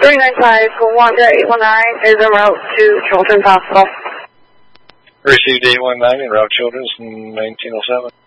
395 Wanda 819 is en route to Children's Hospital. Received 819 en route Children's 1907.